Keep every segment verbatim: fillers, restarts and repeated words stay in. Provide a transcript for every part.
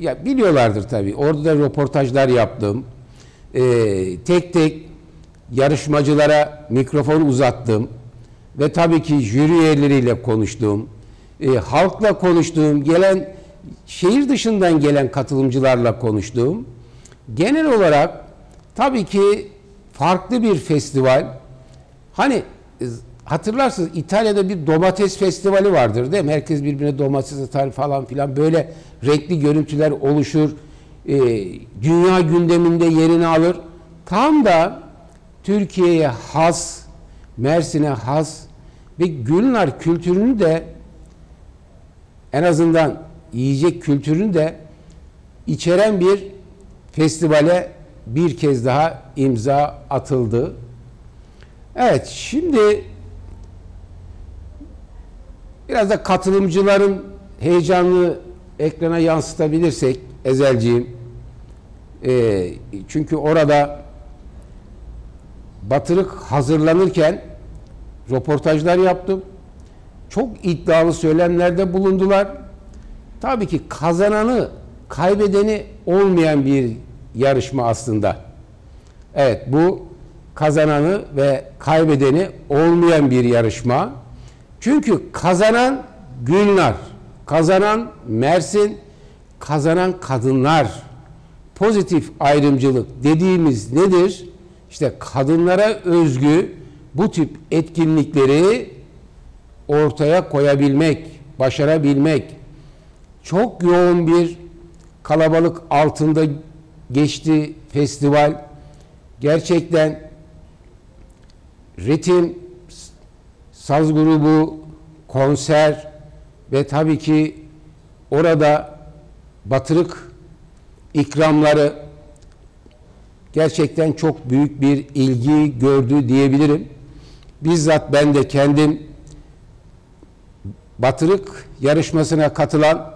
ya biliyorlardır tabii. Orada da röportajlar yaptım. Ee, tek tek yarışmacılara mikrofon uzattım. Ve tabii ki jüri üyeleriyle konuştum. Ee, halkla konuştum. Gelen şehir dışından gelen katılımcılarla konuştum. Genel olarak tabii ki farklı bir festival. Hani hatırlarsınız İtalya'da bir domates festivali vardır değil mi? Herkes birbirine domates atar falan filan. Böyle renkli görüntüler oluşur. Ee, dünya gündeminde yerini alır. Tam da Türkiye'ye has, Mersin'e has ve Gülnar kültürünü de en azından yiyecek kültürünü de içeren bir festivale bir kez daha imza atıldı. Evet, şimdi biraz da katılımcıların heyecanını ekrana yansıtabilirsek Ezelciğim. E, çünkü orada Batırık hazırlanırken röportajlar yaptım. Çok iddialı söylemlerde bulundular. Tabii ki kazananı, kaybedeni olmayan bir yarışma aslında. Evet, bu kazananı ve kaybedeni olmayan bir yarışma. Çünkü kazanan Gülnar, kazanan Mersin, kazanan kadınlar. Pozitif ayrımcılık dediğimiz nedir? İşte kadınlara özgü bu tip etkinlikleri ortaya koyabilmek, başarabilmek. Çok yoğun bir kalabalık altında geçti festival. Gerçekten ritim, saz grubu, konser ve tabii ki orada Batırık ikramları gerçekten çok büyük bir ilgi gördü diyebilirim. Bizzat ben de kendim Batırık yarışmasına katılan,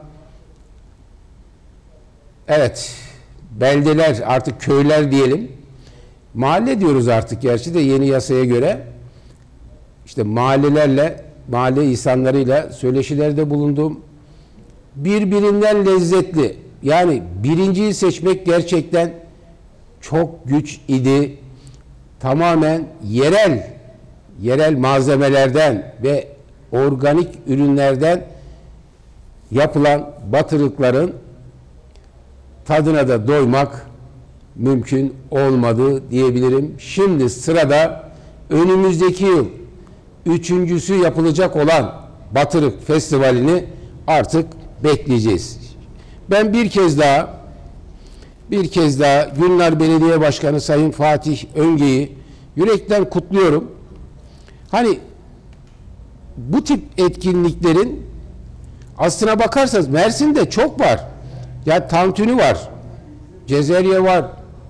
evet, beldeler, artık köyler diyelim. Mahalle diyoruz artık gerçi de yeni yasaya göre. İşte mahallelerle, mahalle insanlarıyla söyleşilerde bulundum. Birbirinden lezzetli. Yani birinciyi seçmek gerçekten çok güç idi. Tamamen yerel, yerel malzemelerden ve organik ürünlerden yapılan batırıkların tadına da doymak mümkün olmadı diyebilirim. Şimdi sırada önümüzdeki yıl üçüncüsü yapılacak olan Batırık Festivali'ni artık bekleyeceğiz. Ben bir kez daha bir kez daha Gülnar Belediye Başkanı Sayın Fatih Önge'yi yürekten kutluyorum. Hani bu tip etkinliklerin aslına bakarsanız Mersin'de çok var. Ya tantuni var, cezerye var.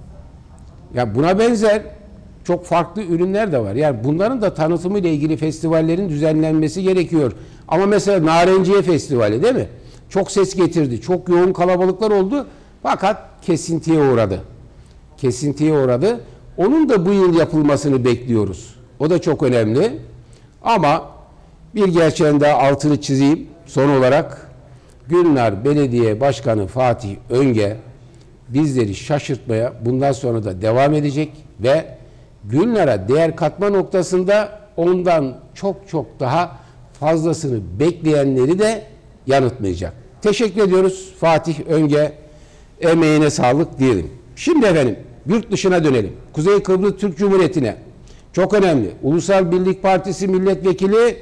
Ya buna benzer çok farklı ürünler de var. Yani bunların da tanıtımı ile ilgili festivallerin düzenlenmesi gerekiyor. Ama mesela Narenciye Festivali değil mi? Çok ses getirdi. Çok yoğun kalabalıklar oldu. Fakat kesintiye uğradı. Kesintiye uğradı. Onun da bu yıl yapılmasını bekliyoruz. O da çok önemli. Ama bir gerçeğin daha altını çizeyim. Son olarak Gülnar Belediye Başkanı Fatih Önge bizleri şaşırtmaya bundan sonra da devam edecek ve Gülnar'a değer katma noktasında ondan çok çok daha fazlasını bekleyenleri de yanıltmayacak. Teşekkür ediyoruz Fatih Önge, emeğine sağlık diyelim. Şimdi efendim yurt dışına dönelim. Kuzey Kıbrıs Türk Cumhuriyeti'ne çok önemli. Ulusal Birlik Partisi Milletvekili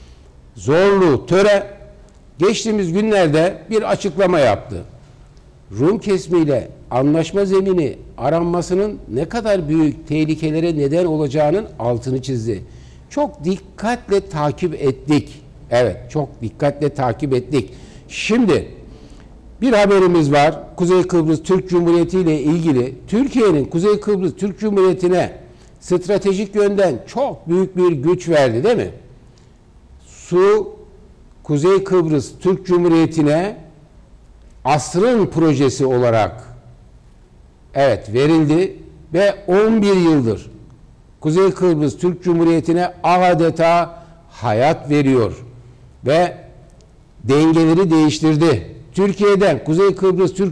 Zorlu Töre geçtiğimiz günlerde bir açıklama yaptı. Rum kesimiyle anlaşma zemini aranmasının ne kadar büyük tehlikelere neden olacağının altını çizdi. Çok dikkatle takip ettik. Evet, çok dikkatle takip ettik. Şimdi bir haberimiz var. Kuzey Kıbrıs Türk Cumhuriyeti ile ilgili Türkiye'nin Kuzey Kıbrıs Türk Cumhuriyeti'ne stratejik yönden çok büyük bir güç verdi değil mi? Su Kuzey Kıbrıs Türk Cumhuriyeti'ne asrın projesi olarak evet verildi ve on bir yıldır Kuzey Kıbrıs Türk Cumhuriyeti'ne adeta hayat veriyor ve dengeleri değiştirdi. Türkiye'den Kuzey Kıbrıs Türk